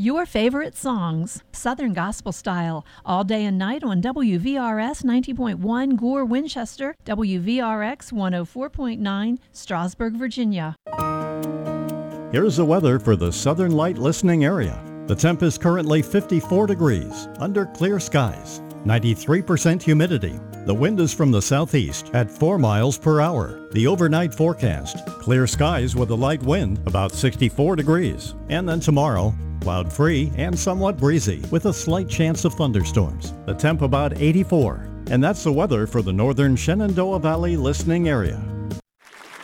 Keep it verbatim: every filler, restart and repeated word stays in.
Your favorite songs, Southern Gospel Style, all day and night on W V R S ninety point one Gore, Winchester, W V R X one oh four point nine, Strasburg, Virginia. Here's the weather for the Southern Light listening area. The temp is currently fifty-four degrees, under clear skies, ninety-three percent humidity. The wind is from the southeast at four miles per hour. The overnight forecast, clear skies with a light wind, about sixty-four degrees. And then tomorrow, cloud-free and somewhat breezy with a slight chance of thunderstorms. The temp about eighty-four. And that's the weather for the northern Shenandoah Valley listening area.